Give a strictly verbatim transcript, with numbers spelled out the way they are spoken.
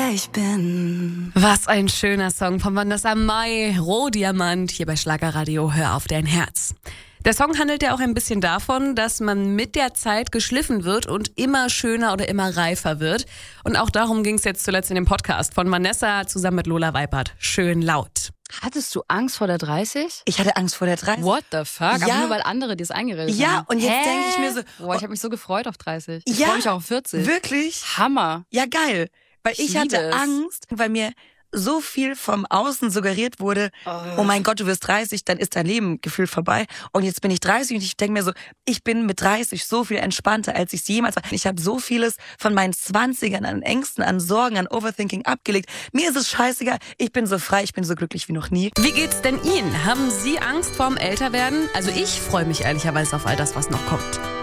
wer ich bin. Was ein schöner Song von Vanessa Mai, Rohdiamant, hier bei Schlagerradio, hör auf dein Herz. Der Song handelt ja auch ein bisschen davon, dass man mit der Zeit geschliffen wird und immer schöner oder immer reifer wird. Und auch darum ging es jetzt zuletzt in dem Podcast von Vanessa zusammen mit Lola Weipert. Schön laut. Hattest du Angst vor der dreißig? Ich hatte Angst vor der dreißig. What the fuck? Ja. Aber nur weil andere dir das eingeredet haben. Ja, und jetzt denke ich mir so... Boah, ich habe mich so gefreut auf dreißig. Ich Ja, freue mich auch auf vierzig. Wirklich? Hammer. Ja, geil. Weil ich, Ich hatte liebe es. Angst, weil mir so viel vom Außen suggeriert wurde, oh. oh mein Gott, du wirst dreißig, dann ist dein Leben gefühlt vorbei. Und jetzt bin ich dreißig und ich denke mir so, ich bin mit dreißig so viel entspannter, als ich es jemals war. Ich habe so vieles von meinen zwanzigern an Ängsten, an Sorgen, an Overthinking abgelegt. Mir ist es scheißegal. Ich bin so frei, ich bin so glücklich wie noch nie. Wie geht's denn Ihnen? Haben Sie Angst vorm Älterwerden? Also ich freue mich ehrlicherweise auf all das, was noch kommt.